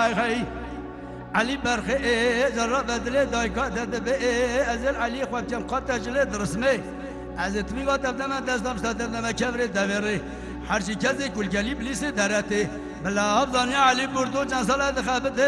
خی خی علی برخی جرا بدل دایکا داده به ازل علی خواب جم قطع جلد رسمه از اتمی قطع دم دستم ستدم کبر دوری هر چی کسی کل گلی بلیس درته بلا افضانی علی بردو چند سال دخابته